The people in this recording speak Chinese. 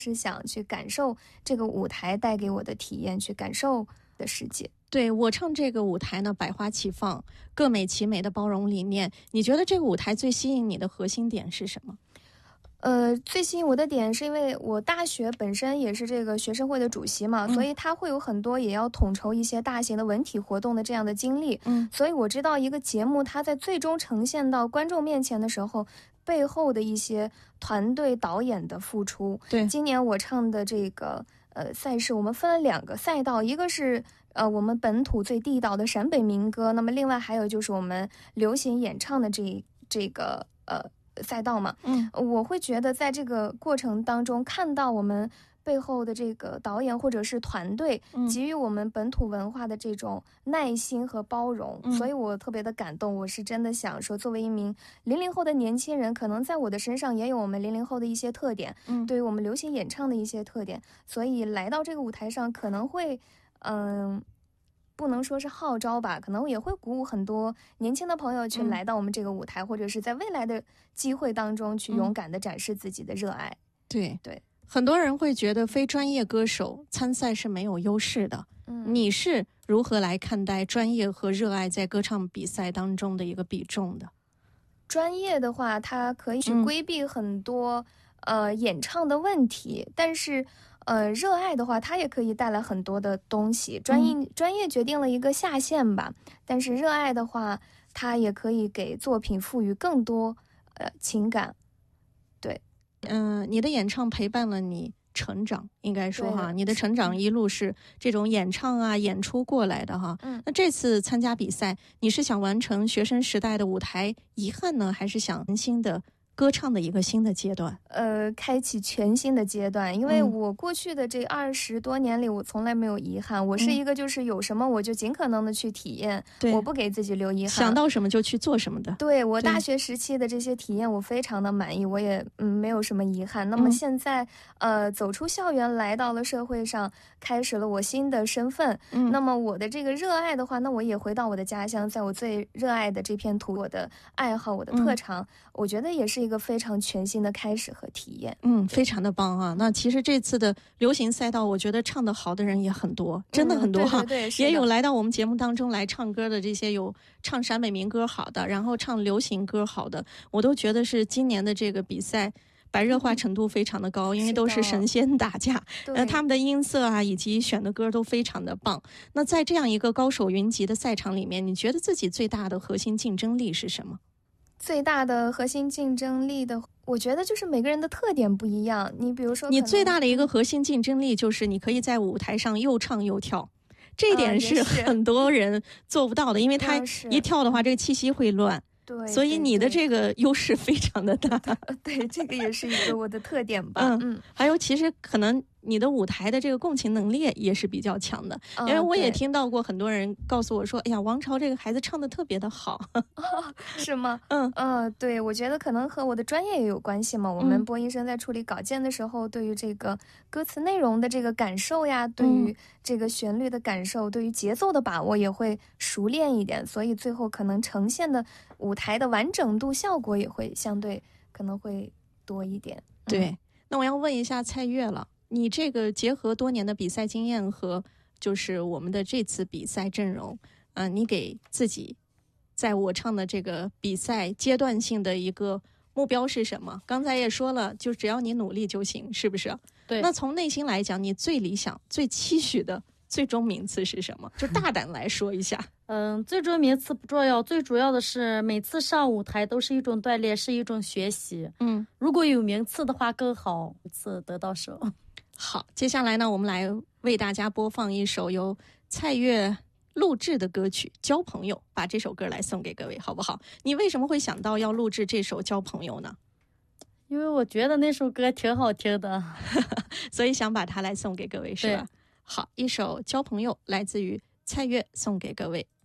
是想去感受这个舞台带给我的体验，去感受的世界。 对，我唱这个舞台呢，百花齐放，各美其美的包容理念，你觉得这个舞台最吸引你的核心点是什么？ 最吸引我的点是因为我大学本身也是这个学生会的主席嘛，所以它会有很多也要统筹一些大型的文体活动的这样的经历。所以我知道一个节目它在最终呈现到观众面前的时候，背后的一些团队导演的付出。 对， 今年我唱的这个赛事，我们分了2个赛道，一个是我们本土最地道的陕北民歌，那么另外还有就是我们流行演唱的这个赛道嘛。我会觉得在这个过程当中看到我们背后的这个导演或者是团队给予我们本土文化的这种耐心和包容，所以我特别的感动。我是真的想说，作为一名00后的年轻人，可能在我的身上也有我们00后的一些特点，对于我们流行演唱的一些特点，所以来到这个舞台上可能会不能说是号召吧，可能也会鼓舞很多年轻的朋友去来到我们这个舞台，或者是在未来的机会当中去勇敢地展示自己的热爱。 对，很多人会觉得非专业歌手参赛是没有优势的。你是如何来看待专业和热爱在歌唱比赛当中的一个比重的？ 专业的话，它可以去规避很多演唱的问题，但是热爱的话，它也可以带来很多的东西。专业决定了一个下限吧，但是热爱的话，它也可以给作品赋予更多情感。对， 你的演唱陪伴了你成长，应该说哈，你的成长一路是这种演唱啊、演出过来的哈。那这次参加比赛，你是想完成学生时代的舞台遗憾呢，还是想新的歌唱的一个新的阶段？ 开启全新的阶段。因为我过去的这20多年里，我从来没有遗憾。我是一个就是有什么我就尽可能的去体验，我不给自己留遗憾， 想到什么就去做什么的。 对，我大学时期的这些体验我非常的满意，我也没有什么遗憾。那么现在走出校园来到了社会上，开始了我新的身份。那么我的这个热爱的话，那我也回到我的家乡，在我最热爱的这片土，我的爱好，我的特长，我觉得也是一个非常全新的开始和体验。 非常的棒啊！那其实这次的流行赛道，我觉得唱得好的人也很多，真的很多哈。 对， 也有来到我们节目当中来唱歌的这些，有唱陕北民歌好的，然后唱流行歌好的，我都觉得是今年的这个比赛白热化程度非常的高，因为都是神仙打架，他们的音色啊以及选的歌都非常的棒。那在这样一个高手云集的赛场里面，你觉得自己最大的核心竞争力是什么？ 最大的核心竞争力的，我觉得就是每个人的特点不一样。你比如说， 你最大的一个核心竞争力就是你可以在舞台上又唱又跳，这一点是很多人做不到的，因为他一跳的话，这个气息会乱。 对， 所以你的这个优势非常的大。 对，这个也是一个我的特点吧。 还有其实可能你的舞台的这个共情能力也是比较强的，因为我也听到过很多人告诉我说，哎呀，王朝这个孩子唱得特别的好。 是吗？对，我觉得可能和我的专业也有关系嘛。我们播音生在处理稿件的时候，对于这个歌词内容的这个感受呀，对于这个旋律的感受，对于节奏的把握也会熟练一点，所以最后可能呈现的舞台的完整度效果也会相对可能会多一点。 对，那我要问一下蔡越了，你这个结合多年的比赛经验和就是我们的这次比赛阵容，你给自己在我唱的这个比赛阶段性的一个目标是什么？刚才也说了，就只要你努力就行，是不是？ 对。 那从内心来讲，你最理想、最期许的最终名次是什么？就大胆来说一下。 最终名次不重要，最主要的是每次上舞台都是一种锻炼，是一种学习。如果有名次的话更好，一次得到手。 好，接下来呢，我们来为大家播放一首由蔡越录制的歌曲《交朋友》，把这首歌来送给各位，好不好？你为什么会想到要录制这首《交朋友》呢？ 因为我觉得那首歌挺好听的， 所以想把它来送给各位，是吧？好，一首《交朋友》来自于蔡越，送给各位。